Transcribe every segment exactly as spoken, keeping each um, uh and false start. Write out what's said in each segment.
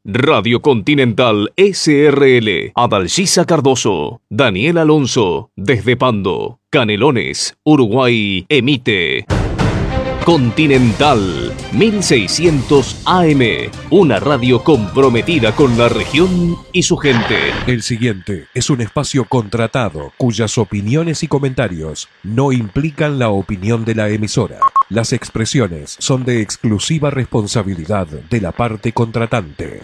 Radio Continental S R L, Adalgisa Cardoso, Daniel Alonso, desde Pando, Canelones, Uruguay, emite Continental mil seiscientos A M, una radio comprometida con la región y su gente. El siguiente es un espacio contratado cuyas opiniones y comentarios no implican la opinión de la emisora. Las expresiones son de exclusiva responsabilidad de la parte contratante.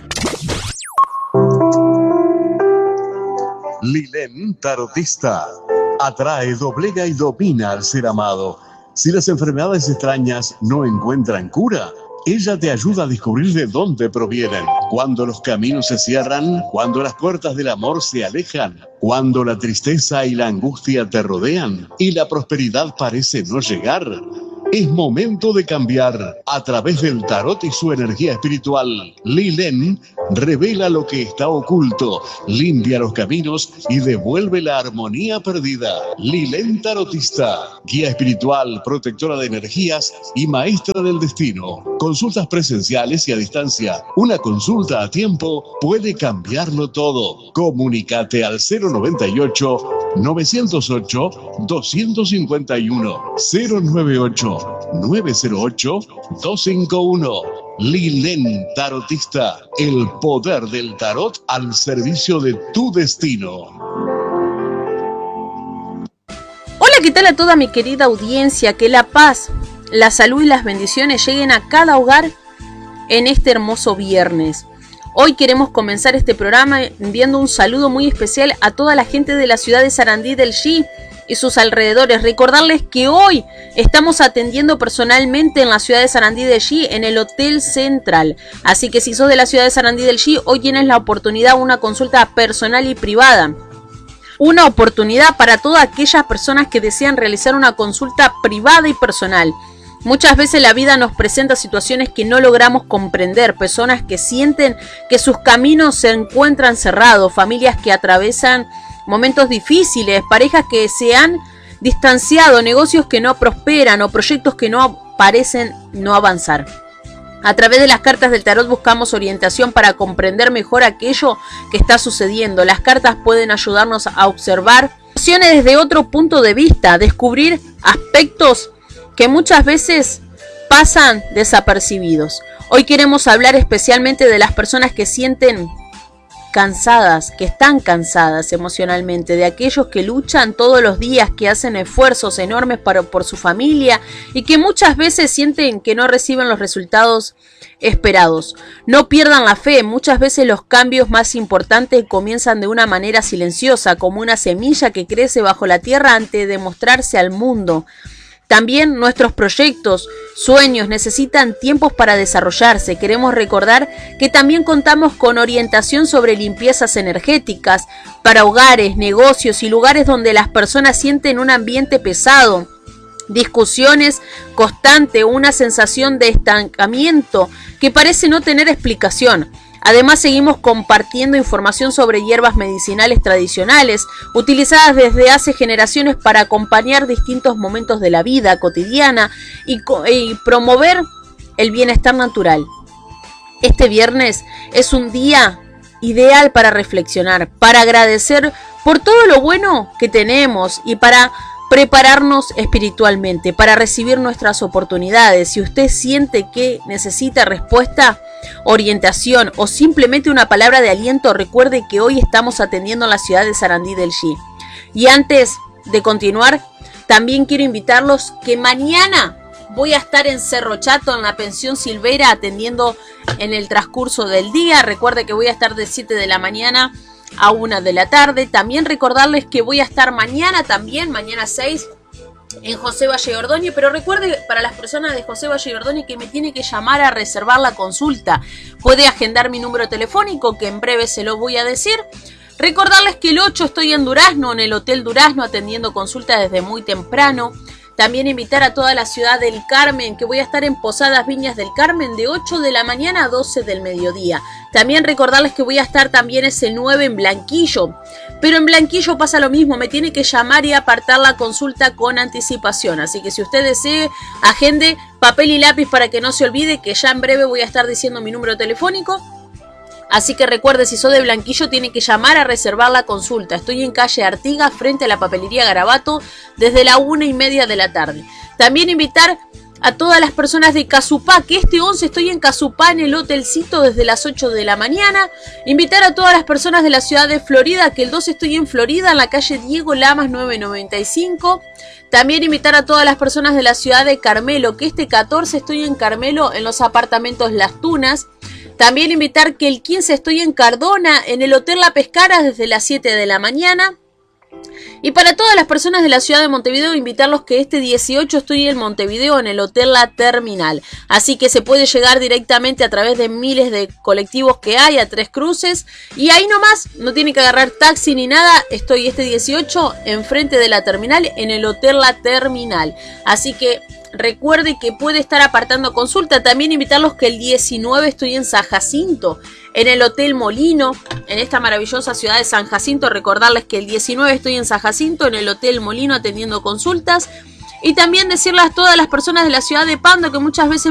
Lilén Tarotista atrae, doblega y domina al ser amado. Si las enfermedades extrañas no encuentran cura, ella te ayuda a descubrir de dónde provienen. Cuando los caminos se cierran, cuando las puertas del amor se alejan, cuando la tristeza y la angustia te rodean y la prosperidad parece no llegar, es momento de cambiar. A través del tarot y su energía espiritual, Lilén revela lo que está oculto, limpia los caminos y devuelve la armonía perdida. Lilén Tarotista, guía espiritual, protectora de energías y maestra del destino. Consultas presenciales y a distancia. Una consulta a tiempo puede cambiarlo todo. Comunícate al cero noventa y ocho, novecientos ocho, doscientos cincuenta y uno, cero noventa y ocho, nueve cero ocho, doscientos cincuenta y uno. Lilén Tarotista, el poder del tarot al servicio de tu destino. Hola, ¿qué tal a toda mi querida audiencia? Que la paz, la salud y las bendiciones lleguen a cada hogar en este hermoso viernes. Hoy queremos comenzar este programa enviando un saludo muy especial a toda la gente de la ciudad de Sarandí del Xi y sus alrededores. Recordarles que hoy estamos atendiendo personalmente en la ciudad de Sarandí del Xi en el Hotel Central. Así que si sos de la ciudad de Sarandí del Xi, hoy tienes la oportunidad de una consulta personal y privada. Una oportunidad para todas aquellas personas que desean realizar una consulta privada y personal. Muchas veces la vida nos presenta situaciones que no logramos comprender, personas que sienten que sus caminos se encuentran cerrados, familias que atravesan momentos difíciles, parejas que se han distanciado, negocios que no prosperan o proyectos que no parecen no avanzar. A través de las cartas del tarot buscamos orientación para comprender mejor aquello que está sucediendo. Las cartas pueden ayudarnos a observar situaciones desde otro punto de vista, descubrir aspectos que muchas veces pasan desapercibidos. Hoy queremos hablar especialmente de las personas que sienten cansadas, que están cansadas emocionalmente, de aquellos que luchan todos los días, que hacen esfuerzos enormes para, por su familia y que muchas veces sienten que no reciben los resultados esperados. No pierdan la fe, muchas veces los cambios más importantes comienzan de una manera silenciosa, como una semilla que crece bajo la tierra antes de mostrarse al mundo. También nuestros proyectos, sueños necesitan tiempos para desarrollarse. Queremos recordar que también contamos con orientación sobre limpiezas energéticas para hogares, negocios y lugares donde las personas sienten un ambiente pesado, discusiones constantes, una sensación de estancamiento que parece no tener explicación. Además, seguimos compartiendo información sobre hierbas medicinales tradicionales, utilizadas desde hace generaciones para acompañar distintos momentos de la vida cotidiana y, y promover el bienestar natural. Este viernes es un día ideal para reflexionar, para agradecer por todo lo bueno que tenemos y para prepararnos espiritualmente, para recibir nuestras oportunidades. Si usted siente que necesita respuesta, orientación o simplemente una palabra de aliento, recuerde que hoy estamos atendiendo en la ciudad de Sarandí del Xi. Y antes de continuar, también quiero invitarlos que mañana voy a estar en Cerro Chato, en la pensión Silvera, atendiendo en el transcurso del día. Recuerde que voy a estar de siete de la mañana a una de la tarde. También recordarles que voy a estar mañana también, mañana seis, en José Valle Ordóñez, pero recuerde para las personas de José Valle Ordóñez que me tiene que llamar a reservar la consulta. Puede agendar mi número telefónico, que en breve se lo voy a decir. Recordarles que el ocho estoy en Durazno, en el Hotel Durazno, atendiendo consultas desde muy temprano. También invitar a toda la ciudad del Carmen, que voy a estar en Posadas Viñas del Carmen de ocho de la mañana a doce del mediodía. También recordarles que voy a estar también ese nueve en Blanquillo. Pero en Blanquillo pasa lo mismo, me tiene que llamar y apartar la consulta con anticipación. Así que si usted desee, agende papel y lápiz para que no se olvide, que ya en breve voy a estar diciendo mi número telefónico. Así que recuerde, si sos de Blanquillo, tiene que llamar a reservar la consulta. Estoy en calle Artigas, frente a la papelería Garabato, desde la una y media de la tarde. También invitar a todas las personas de Casupá, que este once estoy en Casupá en el hotelcito desde las ocho de la mañana. Invitar a todas las personas de la ciudad de Florida, que el doce estoy en Florida, en la calle Diego Lamas nueve noventa y cinco. También invitar a todas las personas de la ciudad de Carmelo, que este catorce estoy en Carmelo, en los apartamentos Las Tunas. También invitar que el quince estoy en Cardona, en el Hotel La Pescara, desde las siete de la mañana. Y para todas las personas de la ciudad de Montevideo, invitarlos que este dieciocho estoy en Montevideo en el Hotel La Terminal. Así que se puede llegar directamente a través de miles de colectivos que hay a Tres Cruces. Y ahí nomás, no tiene que agarrar taxi ni nada. Estoy este dieciocho enfrente de la terminal en el Hotel La Terminal. Así que recuerde que puede estar apartando consulta. También invitarlos que el diecinueve estoy en San Jacinto, en el Hotel Molino, en esta maravillosa ciudad de San Jacinto. Recordarles que el diecinueve estoy en San Jacinto, en el Hotel Molino, atendiendo consultas. Y también decirles a todas las personas de la ciudad de Pando que muchas veces